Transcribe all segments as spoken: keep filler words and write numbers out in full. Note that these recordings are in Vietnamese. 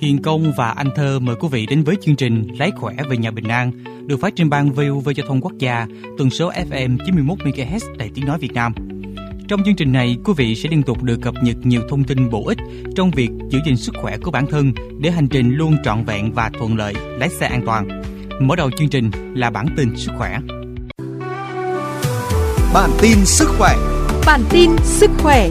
Hiền Công và Anh Thơ mời quý vị đến với chương trình Lái khỏe về nhà bình an, được phát trên ban vê o vê Giao thông Quốc gia, tần số ép em chín mươi mốt mê ga héc Đài Tiếng nói Việt Nam. Trong chương trình này, quý vị sẽ liên tục được cập nhật nhiều thông tin bổ ích trong việc giữ gìn sức khỏe của bản thân để hành trình luôn trọn vẹn và thuận lợi, lái xe an toàn. Mở đầu chương trình là bản tin sức khỏe. Bản tin sức khỏe. Bản tin sức khỏe.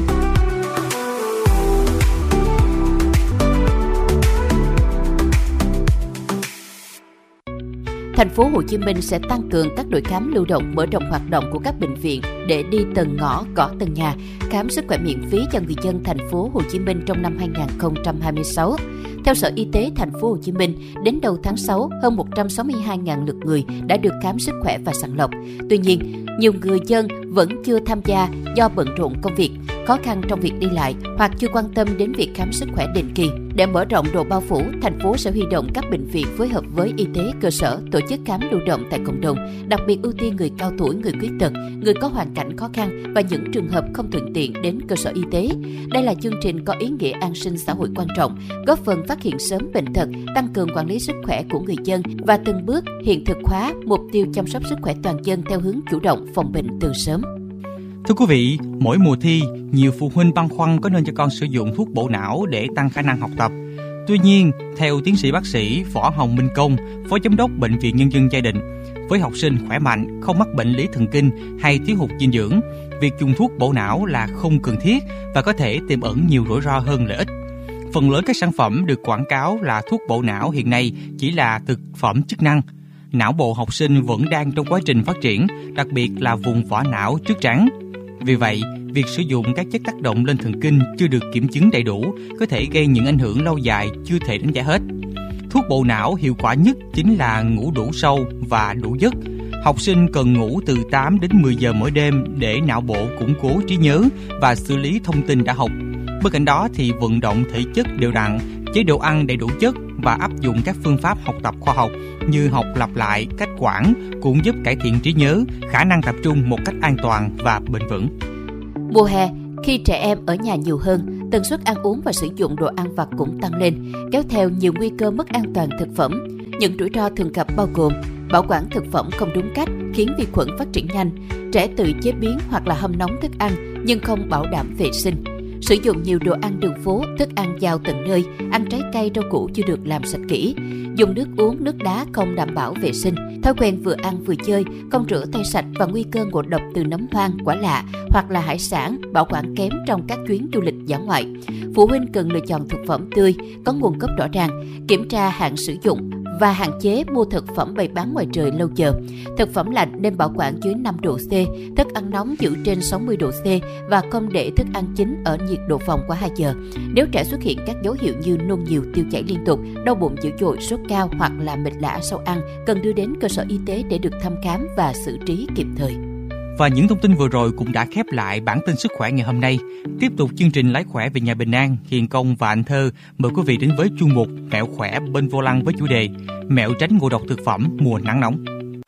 Thành phố Hồ Chí Minh sẽ tăng cường các đội khám lưu động, mở rộng hoạt động của các bệnh viện để đi từng ngõ, gõ từng nhà, khám sức khỏe miễn phí cho người dân Thành phố Hồ Chí Minh trong năm hai không hai sáu. Theo Sở Y tế Thành phố Hồ Chí Minh, đến đầu tháng sáu, hơn một trăm sáu mươi hai nghìn lượt người đã được khám sức khỏe và sàng lọc. Tuy nhiên, nhiều người dân vẫn chưa tham gia do bận rộn công việc, khó khăn trong việc đi lại hoặc chưa quan tâm đến việc khám sức khỏe định kỳ. Để mở rộng độ bao phủ, thành phố sẽ huy động các bệnh viện phối hợp với y tế cơ sở tổ chức khám lưu động tại cộng đồng, đặc biệt ưu tiên người cao tuổi, người khuyết tật, người có hoàn cảnh khó khăn và những trường hợp không thuận tiện đến cơ sở y tế. Đây là chương trình có ý nghĩa an sinh xã hội quan trọng, góp phần phát hiện sớm bệnh tật, tăng cường quản lý sức khỏe của người dân và từng bước hiện thực hóa mục tiêu chăm sóc sức khỏe toàn dân theo hướng chủ động phòng bệnh từ sớm. Thưa quý vị, mỗi mùa thi, nhiều phụ huynh băn khoăn có nên cho con sử dụng thuốc bổ não để tăng khả năng học tập. Tuy nhiên, theo tiến sĩ bác sĩ Võ Hồng Minh Công, Phó Giám đốc Bệnh viện Nhân dân Gia Định, với học sinh khỏe mạnh, không mắc bệnh lý thần kinh hay thiếu hụt dinh dưỡng, việc dùng thuốc bổ não là không cần thiết và có thể tiềm ẩn nhiều rủi ro hơn lợi ích. Phần lớn các sản phẩm được quảng cáo là thuốc bổ não hiện nay chỉ là thực phẩm chức năng. Não bộ học sinh vẫn đang trong quá trình phát triển, đặc biệt là vùng vỏ não trước trán. Vì vậy, việc sử dụng các chất tác động lên thần kinh chưa được kiểm chứng đầy đủ có thể gây những ảnh hưởng lâu dài chưa thể đánh giá hết. Thuốc bổ não hiệu quả nhất chính là ngủ đủ sâu và đủ giấc. Học sinh cần ngủ từ tám đến mười giờ mỗi đêm để não bộ củng cố trí nhớ và xử lý thông tin đã học. Bên cạnh đó thì vận động thể chất đều đặn, chế độ ăn đầy đủ chất và áp dụng các phương pháp học tập khoa học như học lặp lại, cách quản cũng giúp cải thiện trí nhớ, khả năng tập trung một cách an toàn và bền vững. Mùa hè, khi trẻ em ở nhà nhiều hơn, tần suất ăn uống và sử dụng đồ ăn vặt cũng tăng lên, kéo theo nhiều nguy cơ mất an toàn thực phẩm. Những rủi ro thường gặp bao gồm bảo quản thực phẩm không đúng cách khiến vi khuẩn phát triển nhanh, trẻ tự chế biến hoặc là hâm nóng thức ăn nhưng không bảo đảm vệ sinh, sử dụng nhiều đồ ăn đường phố, thức ăn giao tận nơi, ăn trái cây rau củ chưa được làm sạch kỹ, dùng nước uống, nước đá không đảm bảo vệ sinh, thói quen vừa ăn vừa chơi, không rửa tay sạch và nguy cơ ngộ độc từ nấm hoang, quả lạ hoặc là hải sản, bảo quản kém trong các chuyến du lịch dã ngoại. Phụ huynh cần lựa chọn thực phẩm tươi, có nguồn gốc rõ ràng, kiểm tra hạn sử dụng và hạn chế mua thực phẩm bày bán ngoài trời lâu giờ. Thực phẩm lạnh nên bảo quản dưới năm độ C, thức ăn nóng giữ trên sáu mươi độ C và không để thức ăn chín ở nhiệt độ phòng quá hai giờ. Nếu trẻ xuất hiện các dấu hiệu như nôn nhiều, tiêu chảy liên tục, đau bụng dữ dội, sốt cao hoặc là mệt lả sau ăn, cần đưa đến cơ sở y tế để được thăm khám và xử trí kịp thời. Và những thông tin vừa rồi cũng đã khép lại bản tin sức khỏe ngày hôm nay. Tiếp tục chương trình Lái khỏe về nhà bình an, Hiền Công và Anh Thơ mời quý vị đến với chuyên mục Mẹo khỏe bên vô lăng với chủ đề Mẹo tránh ngộ độc thực phẩm mùa nắng nóng.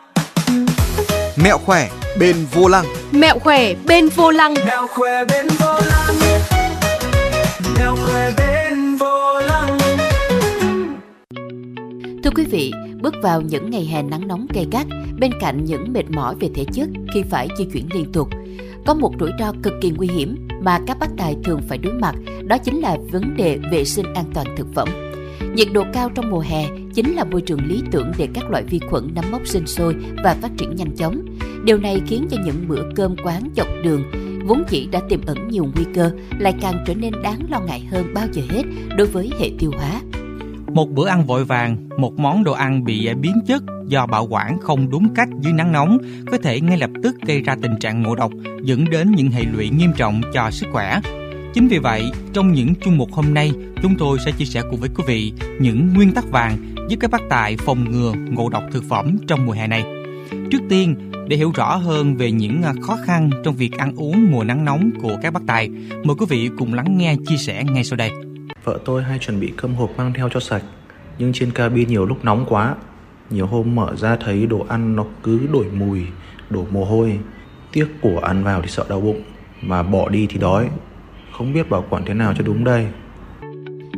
Mẹo khỏe bên vô lăng. Mẹo khỏe bên vô lăng. Mẹo khỏe bên vô lăng. Mẹo khỏe bên vô lăng. Thưa quý vị, bước vào những ngày hè nắng nóng gay gắt, bên cạnh những mệt mỏi về thể chất khi phải di chuyển liên tục, có một rủi ro cực kỳ nguy hiểm mà các bác tài thường phải đối mặt, đó chính là vấn đề vệ sinh an toàn thực phẩm. Nhiệt độ cao trong mùa hè chính là môi trường lý tưởng để các loại vi khuẩn nấm mốc sinh sôi và phát triển nhanh chóng. Điều này khiến cho những bữa cơm quán dọc đường vốn chỉ đã tiềm ẩn nhiều nguy cơ lại càng trở nên đáng lo ngại hơn bao giờ hết đối với hệ tiêu hóa. Một bữa ăn vội vàng, một món đồ ăn bị biến chất do bảo quản không đúng cách dưới nắng nóng có thể ngay lập tức gây ra tình trạng ngộ độc, dẫn đến những hệ lụy nghiêm trọng cho sức khỏe. Chính vì vậy, trong những chuyên mục hôm nay, chúng tôi sẽ chia sẻ cùng với quý vị những nguyên tắc vàng giúp các bác tài phòng ngừa ngộ độc thực phẩm trong mùa hè này. Trước tiên, để hiểu rõ hơn về những khó khăn trong việc ăn uống mùa nắng nóng của các bác tài, mời quý vị cùng lắng nghe chia sẻ ngay sau đây. Vợ tôi hay chuẩn bị cơm hộp mang theo cho sạch, nhưng trên cabin nhiều lúc nóng quá. Nhiều hôm mở ra thấy đồ ăn nó cứ đổi mùi, đổ mồ hôi. Tiếc của ăn vào thì sợ đau bụng, mà bỏ đi thì đói. Không biết bảo quản thế nào cho đúng đây.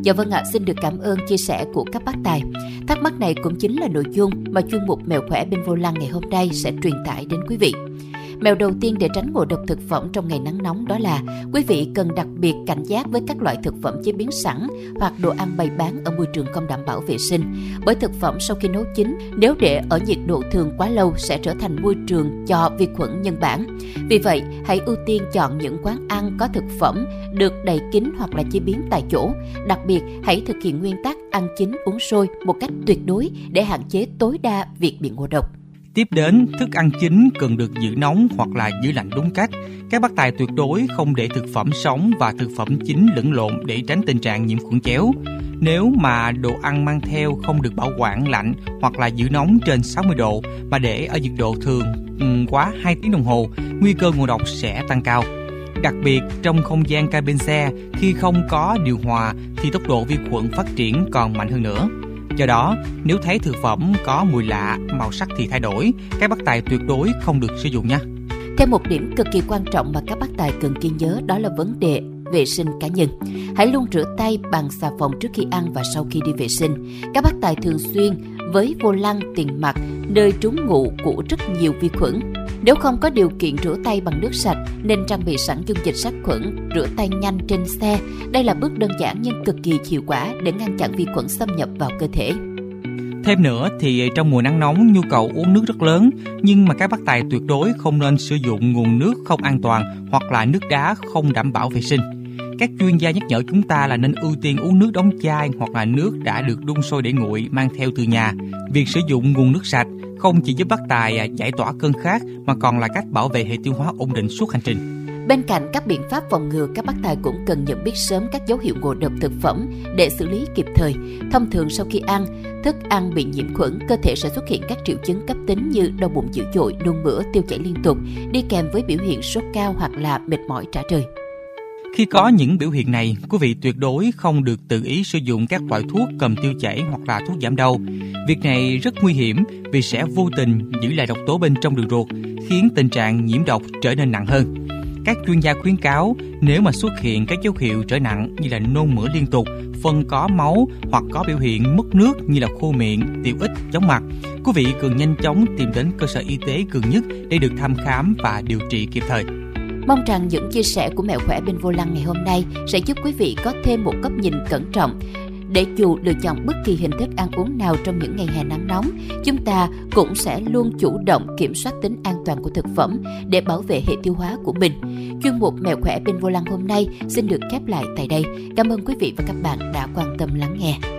Dạ vâng ạ, xin được cảm ơn chia sẻ của các bác tài. Thắc mắc này cũng chính là nội dung mà chuyên mục Mẹo khỏe bên vô lăng ngày hôm nay sẽ truyền tải đến quý vị. Mẹo đầu tiên để tránh ngộ độc thực phẩm trong ngày nắng nóng đó là quý vị cần đặc biệt cảnh giác với các loại thực phẩm chế biến sẵn hoặc đồ ăn bày bán ở môi trường không đảm bảo vệ sinh. Bởi thực phẩm sau khi nấu chín, nếu để ở nhiệt độ thường quá lâu sẽ trở thành môi trường cho vi khuẩn nhân bản. Vì vậy, hãy ưu tiên chọn những quán ăn có thực phẩm được đậy kín hoặc là chế biến tại chỗ. Đặc biệt, hãy thực hiện nguyên tắc ăn chín uống sôi một cách tuyệt đối để hạn chế tối đa việc bị ngộ độc. Tiếp đến, thức ăn chín cần được giữ nóng hoặc là giữ lạnh đúng cách. Các bác tài tuyệt đối không để thực phẩm sống và thực phẩm chín lẫn lộn để tránh tình trạng nhiễm khuẩn chéo. Nếu mà đồ ăn mang theo không được bảo quản lạnh hoặc là giữ nóng trên sáu mươi độ mà để ở nhiệt độ thường um, quá hai tiếng đồng hồ, nguy cơ ngộ độc sẽ tăng cao. Đặc biệt trong không gian cabin xe, khi không có điều hòa thì tốc độ vi khuẩn phát triển còn mạnh hơn nữa. Do đó, nếu thấy thực phẩm có mùi lạ, màu sắc thì thay đổi, các bác tài tuyệt đối không được sử dụng nha. Thêm một điểm cực kỳ quan trọng mà các bác tài cần ghi nhớ đó là vấn đề vệ sinh cá nhân. Hãy luôn rửa tay bằng xà phòng trước khi ăn và sau khi đi vệ sinh. Các bác tài thường xuyên với vô lăng, tiền mặt, nơi trú ngụ của rất nhiều vi khuẩn. Nếu không có điều kiện rửa tay bằng nước sạch, nên trang bị sẵn dung dịch sát khuẩn, rửa tay nhanh trên xe. Đây là bước đơn giản nhưng cực kỳ hiệu quả để ngăn chặn vi khuẩn xâm nhập vào cơ thể. Thêm nữa thì trong mùa nắng nóng nhu cầu uống nước rất lớn, nhưng mà các bác tài tuyệt đối không nên sử dụng nguồn nước không an toàn hoặc là nước đá không đảm bảo vệ sinh. Các chuyên gia nhắc nhở chúng ta là nên ưu tiên uống nước đóng chai hoặc là nước đã được đun sôi để nguội mang theo từ nhà. Việc sử dụng nguồn nước sạch không chỉ giúp bác tài giải tỏa cơn khát mà còn là cách bảo vệ hệ tiêu hóa ổn định suốt hành trình. Bên cạnh các biện pháp phòng ngừa, các bác tài cũng cần nhận biết sớm các dấu hiệu ngộ độc thực phẩm để xử lý kịp thời. Thông thường sau khi ăn, thức ăn bị nhiễm khuẩn, cơ thể sẽ xuất hiện các triệu chứng cấp tính như đau bụng dữ dội, nôn mửa, tiêu chảy liên tục, đi kèm với biểu hiện sốt cao hoặc là mệt mỏi rã rời. Khi có những biểu hiện này, quý vị tuyệt đối không được tự ý sử dụng các loại thuốc cầm tiêu chảy hoặc là thuốc giảm đau. Việc này rất nguy hiểm vì sẽ vô tình giữ lại độc tố bên trong đường ruột, khiến tình trạng nhiễm độc trở nên nặng hơn. Các chuyên gia khuyến cáo nếu mà xuất hiện các dấu hiệu trở nặng như là nôn mửa liên tục, phân có máu hoặc có biểu hiện mất nước như là khô miệng, tiểu ít, chóng mặt, quý vị cần nhanh chóng tìm đến cơ sở y tế gần nhất để được thăm khám và điều trị kịp thời. Mong rằng những chia sẻ của Mẹo khỏe bên vô lăng ngày hôm nay sẽ giúp quý vị có thêm một góc nhìn cẩn trọng để dù lựa chọn bất kỳ hình thức ăn uống nào trong những ngày hè nắng nóng, chúng ta cũng sẽ luôn chủ động kiểm soát tính an toàn của thực phẩm để bảo vệ hệ tiêu hóa của mình. Chuyên mục Mẹo khỏe bên vô lăng hôm nay xin được khép lại tại đây. Cảm ơn quý vị và các bạn đã quan tâm lắng nghe.